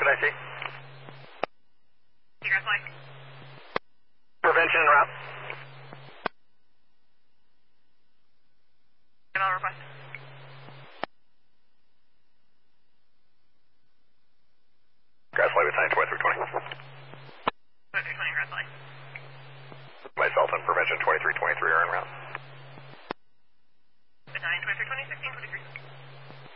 I see? Grass Valley. Prevention en route. ML request. Grass Valley with 2320. 2320 Grass Valley. Myself and Prevention 2323 are en route.